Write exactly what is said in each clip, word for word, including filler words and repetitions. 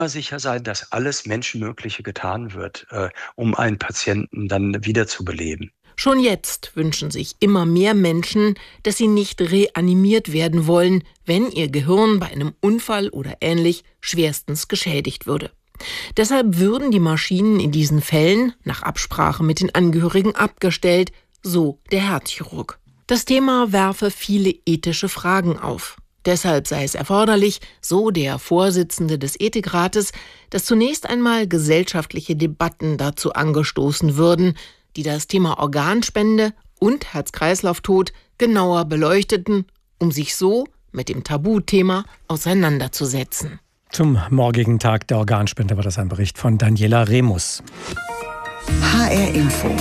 sicher sein, dass alles Menschenmögliche getan wird, äh, um einen Patienten dann wiederzubeleben. Schon jetzt wünschen sich immer mehr Menschen, dass sie nicht reanimiert werden wollen, wenn ihr Gehirn bei einem Unfall oder ähnlich schwerstens geschädigt würde. Deshalb würden die Maschinen in diesen Fällen nach Absprache mit den Angehörigen abgestellt, so der Herzchirurg. Das Thema werfe viele ethische Fragen auf. Deshalb sei es erforderlich, so der Vorsitzende des Ethikrates, dass zunächst einmal gesellschaftliche Debatten dazu angestoßen würden, die das Thema Organspende und Herz-Kreislauf-Tod genauer beleuchteten, um sich so mit dem Tabuthema auseinanderzusetzen. Zum morgigen Tag der Organspende war das ein Bericht von Daniela Remus. H R Info.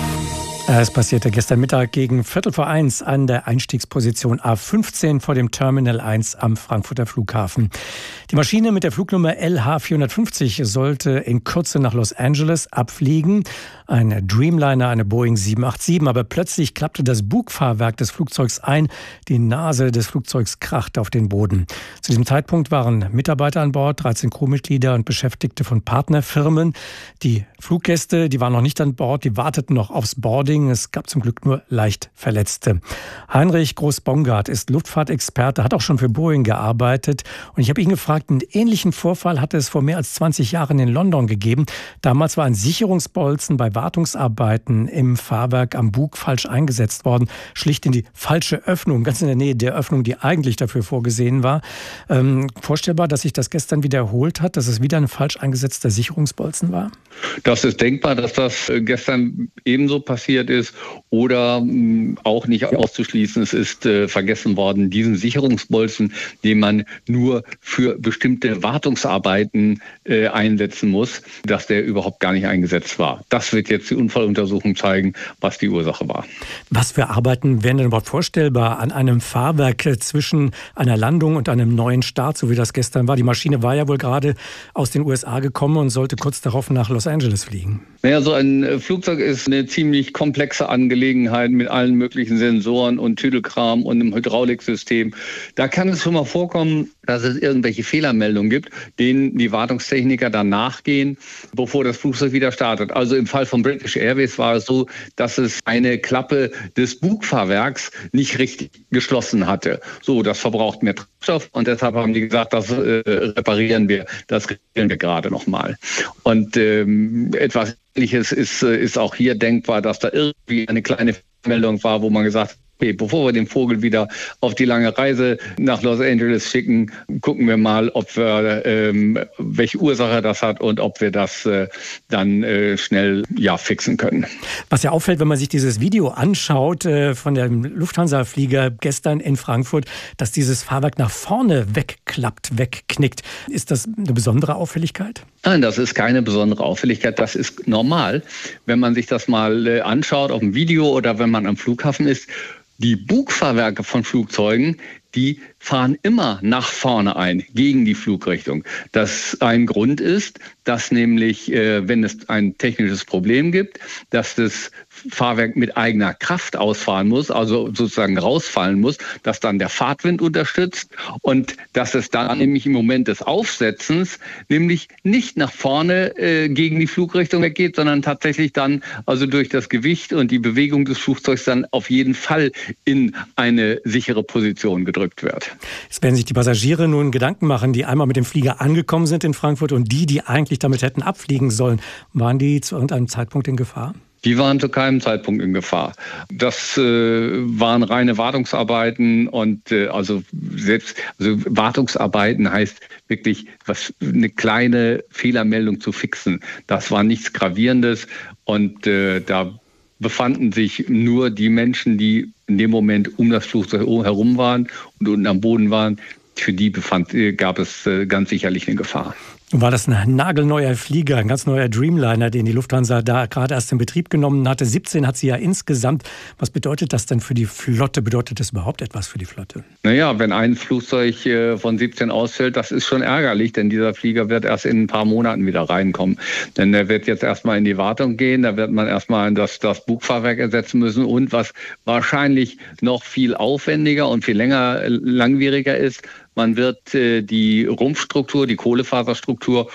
Es passierte gestern Mittag gegen Viertel vor eins an der Einstiegsposition A fünfzehn vor dem Terminal eins am Frankfurter Flughafen. Die Maschine mit der Flugnummer L H vierhundertfünfzig sollte in Kürze nach Los Angeles abfliegen. Ein Dreamliner, eine Boeing sieben acht sieben. Aber plötzlich klappte das Bugfahrwerk des Flugzeugs ein. Die Nase des Flugzeugs krachte auf den Boden. Zu diesem Zeitpunkt waren Mitarbeiter an Bord, dreizehn Crewmitglieder und Beschäftigte von Partnerfirmen. Die Fluggäste, die waren noch nicht an Bord, die warteten noch aufs Boarding. Es gab zum Glück nur leicht Verletzte. Heinrich Groß-Bongard ist Luftfahrtexperte, hat auch schon für Boeing gearbeitet. Und ich habe ihn gefragt, einen ähnlichen Vorfall hatte es vor mehr als zwanzig Jahren in London gegeben. Damals war ein Sicherungsbolzen bei Wartungsarbeiten im Fahrwerk am Bug falsch eingesetzt worden. Schlicht in die falsche Öffnung, ganz in der Nähe der Öffnung, die eigentlich dafür vorgesehen war. Ähm, vorstellbar, dass sich das gestern wiederholt hat, dass es wieder ein falsch eingesetzter Sicherungsbolzen war? Das ist denkbar, dass das gestern ebenso passiert ist oder mh, auch nicht auszuschließen. Es ist äh, vergessen worden, diesen Sicherungsbolzen, den man nur für bestimmte Wartungsarbeiten äh, einsetzen muss, dass der überhaupt gar nicht eingesetzt war. Das wird jetzt die Unfalluntersuchung zeigen, was die Ursache war. Was für Arbeiten wären denn überhaupt vorstellbar an einem Fahrwerk zwischen einer Landung und einem neuen Start, so wie das gestern war? Die Maschine war ja wohl gerade aus den U S A gekommen und sollte kurz darauf nach Los Angeles fliegen. Naja, so ein Flugzeug ist eine ziemlich komplexe Angelegenheit mit allen möglichen Sensoren und Tüdelkram und einem Hydrauliksystem. Da kann es schon mal vorkommen, dass es irgendwelche Fehlermeldungen gibt, denen die Wartungstechniker dann nachgehen, bevor das Flugzeug wieder startet. Also im Fall von British Airways war es so, dass es eine Klappe des Bugfahrwerks nicht richtig geschlossen hatte. So, das verbraucht mehr Treibstoff und deshalb haben die gesagt, das äh, reparieren wir, das regeln wir gerade nochmal. Und ähm, etwas Ähnliches ist, ist auch hier denkbar, dass da irgendwie eine kleine Meldung war, wo man gesagt hat, okay, bevor wir den Vogel wieder auf die lange Reise nach Los Angeles schicken, gucken wir mal, ob wir ähm, welche Ursache das hat und ob wir das äh, dann äh, schnell ja fixen können. Was ja auffällt, wenn man sich dieses Video anschaut äh, von dem Lufthansa-Flieger gestern in Frankfurt, dass dieses Fahrwerk nach vorne wegklappt, wegknickt. Ist das eine besondere Auffälligkeit? Nein, das ist keine besondere Auffälligkeit. Das ist normal, wenn man sich das mal äh, anschaut auf dem Video oder wenn man am Flughafen ist. Die Bugfahrwerke von Flugzeugen, die fahren immer nach vorne ein, gegen die Flugrichtung. Das ein Grund ist, dass nämlich, äh, wenn es ein technisches Problem gibt, dass das Fahrwerk mit eigener Kraft ausfahren muss, also sozusagen rausfallen muss, dass dann der Fahrtwind unterstützt und dass es dann nämlich im Moment des Aufsetzens nämlich nicht nach vorne äh, gegen die Flugrichtung weggeht, sondern tatsächlich dann also durch das Gewicht und die Bewegung des Flugzeugs dann auf jeden Fall in eine sichere Position gedrückt wird. Jetzt werden sich die Passagiere nun Gedanken machen, die einmal mit dem Flieger angekommen sind in Frankfurt und die, die eigentlich damit hätten abfliegen sollen. Waren die zu irgendeinem Zeitpunkt in Gefahr? Die waren zu keinem Zeitpunkt in Gefahr. Das äh, waren reine Wartungsarbeiten und äh, also selbst also Wartungsarbeiten heißt wirklich was eine kleine Fehlermeldung zu fixen. Das war nichts Gravierendes und äh, da befanden sich nur die Menschen, die in dem Moment um das Flugzeug herum waren und unten am Boden waren. Für die befand, gab es ganz sicherlich eine Gefahr. War das ein nagelneuer Flieger, ein ganz neuer Dreamliner, den die Lufthansa da gerade erst in Betrieb genommen hatte? siebzehn hat sie ja insgesamt. Was bedeutet das denn für die Flotte? Bedeutet das überhaupt etwas für die Flotte? Naja, wenn ein Flugzeug von siebzehn ausfällt, das ist schon ärgerlich, denn dieser Flieger wird erst in ein paar Monaten wieder reinkommen. Denn der wird jetzt erstmal in die Wartung gehen, da wird man erstmal das, das Bugfahrwerk ersetzen müssen und was wahrscheinlich noch viel aufwendiger und viel länger, langwieriger ist, man wird äh, die Rumpfstruktur, die Kohlefaserstruktur